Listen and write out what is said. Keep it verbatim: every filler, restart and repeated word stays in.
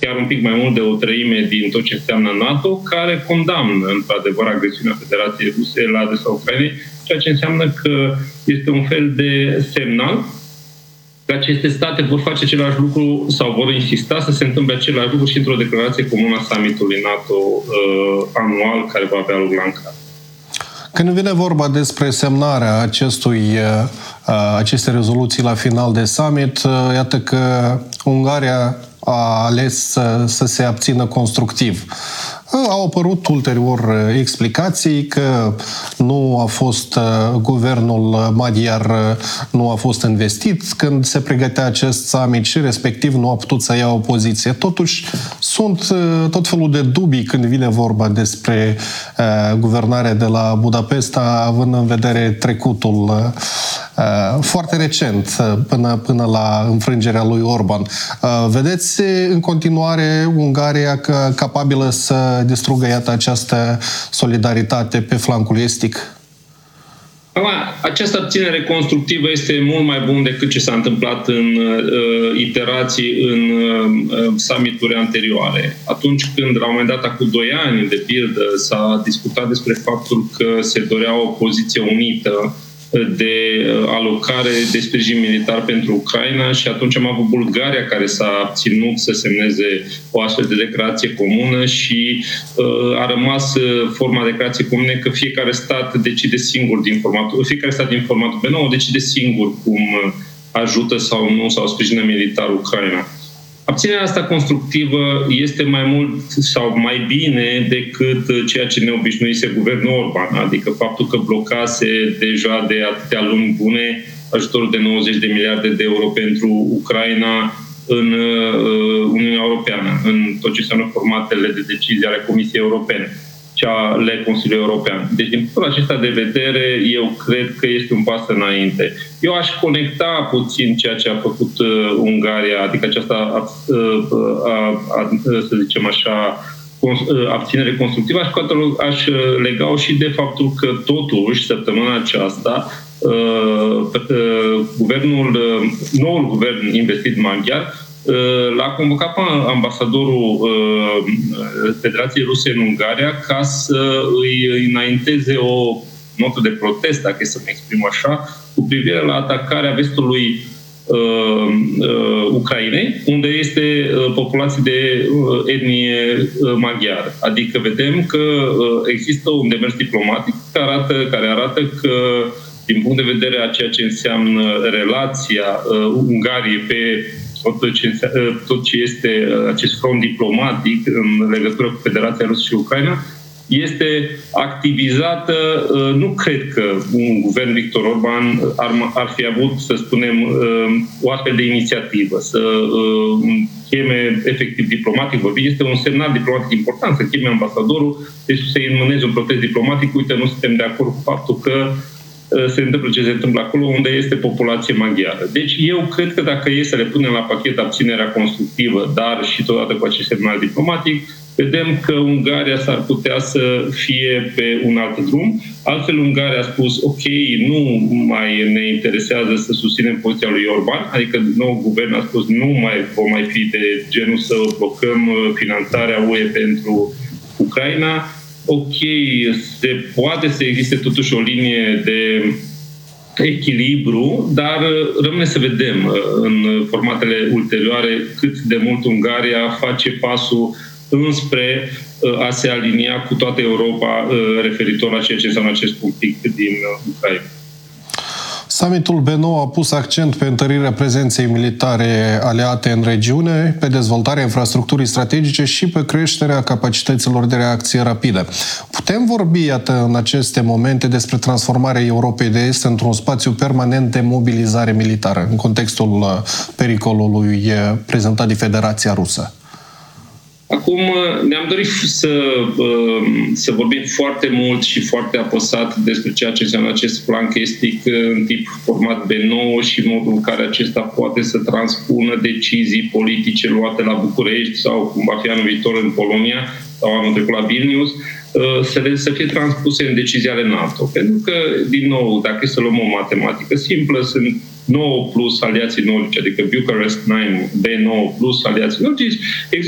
chiar un pic mai mult de o treime din tot ce înseamnă NATO, care condamnă, într-adevăr, agresiunea Federației Ruse la adresa Ucrainei, ceea ce înseamnă că este un fel de semnal că aceste state vor face același lucru sau vor insista să se întâmple același lucru și într-o declarație comună a summitului NATO uh, anual care va avea loc la Ankara. Când vine vorba despre semnarea acestui, acestei rezoluții la final de summit, iată că Ungaria a ales să, să se abțină constructiv. Au apărut ulterior explicații că nu a fost guvernul maghiar, nu a fost investit când se pregătea acest summit și respectiv nu a putut să ia o poziție. Totuși sunt tot felul de dubii când vine vorba despre guvernarea de la Budapesta, având în vedere trecutul foarte recent până, până la înfrângerea lui Orban. Vedeți în continuare Ungaria capabilă să distrugă, iată, această solidaritate pe flancul estic? Această abținere constructivă este mult mai bun decât ce s-a întâmplat în uh, iterații în uh, summituri anterioare. Atunci când, la un moment dat, acum doi ani, de pildă, s-a discutat despre faptul că se dorea o poziție unită de alocare de sprijin militar pentru Ucraina și atunci am avut Bulgaria care s-a abținut să semneze o astfel de declarație comună și uh, a rămas forma declarației comune că fiecare stat decide singur din formatul, fiecare stat din formatul B nouă decide singur cum ajută sau nu sau sprijină militar Ucraina. Abținerea asta constructivă este mai mult sau mai bine decât ceea ce ne obișnuise guvernul Orban, adică faptul că blocase deja de atâtea luni bune ajutorul de nouăzeci de miliarde de euro pentru Ucraina în Uniunea Europeană, în tot ce înseamnă formatele de decizie ale Comisiei Europene, cea ale Consiliului European. Deci, din punctul acesta de vedere, eu cred că este un pas înainte. Eu aș conecta puțin ceea ce a făcut uh, Ungaria, adică aceasta, uh, uh, să zicem așa, cons- uh, abținere constructivă, aș, aș lega-o și de faptul că, totuși, săptămâna aceasta, uh, uh, guvernul, uh, noul guvern investit maghiar l-a convocat pe ambasadorul Federației Ruse în Ungaria ca să îi înainteze o notă de protest, dacă e să mă exprim așa, cu privire la atacarea vestului uh, uh, Ucrainei, unde este uh, populație de uh, etnie uh, maghiară. Adică vedem că uh, există un demers diplomatic care arată, care arată că, din punct de vedere a ceea ce înseamnă relația uh, Ungariei pe tot ce, tot ce este acest front diplomatic în legătură cu Federația Rusă și Ucraina, este activizată. Nu cred că un guvern Victor Orban ar, ar fi avut, să spunem, o astfel de inițiativă, să cheme efectiv diplomatic vorbind. Este un semnal diplomatic important să cheme ambasadorul, deci să-i înmâneze un protest diplomatic. Uite, nu suntem de acord cu faptul că se întâmplă ce se întâmplă acolo unde este populație maghiară. Deci eu cred că dacă e să le punem la pachet abținerea constructivă, dar și totodată cu acest semnal diplomatic, vedem că Ungaria s-ar putea să fie pe un alt drum. Altfel, Ungaria a spus, ok, nu mai ne interesează să susținem poziția lui Orban, adică nou guvern a spus, nu mai vom mai fi de genul să blocăm finanțarea U E pentru Ucraina. Ok, se poate să existe totuși o linie de echilibru, dar rămâne să vedem în formatele ulterioare cât de mult Ungaria face pasul înspre a se alinia cu toată Europa referitor la ceea ce înseamnă acest conflict din Ucraina. Summitul B nouă a pus accent pe întărirea prezenței militare aliate în regiune, pe dezvoltarea infrastructurii strategice și pe creșterea capacităților de reacție rapidă. Putem vorbi, iată, în aceste momente despre transformarea Europei de Est într-un spațiu permanent de mobilizare militară, în contextul pericolului prezentat de Federația Rusă? Acum ne-am dorit să, să vorbim foarte mult și foarte apăsat despre ceea ce înseamnă acest flanc estic în tip format B nouă și modul în care acesta poate să transpună decizii politice luate la București sau cum va fi anul viitor în Polonia sau anul trecut la Vilnius, să, le, să fie transpuse în decizii ale NATO. Pentru că, din nou, dacă e să luăm o matematică simplă, sunt nouă plus aliații nordici, adică Bucharest nouă, B nouă plus aliații nordici,